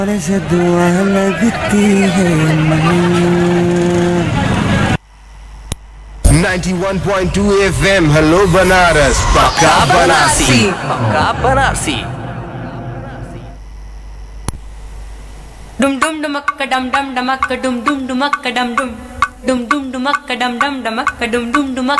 से दुआ लगती है 91.2 FM हेलो बनारस पक्का बनारसी पक्का Banarasi Dum dum dumakka dum dum dumakka dum dum dumakka dum dum dum dum dumakka dum dum dumakka dum dum dumakka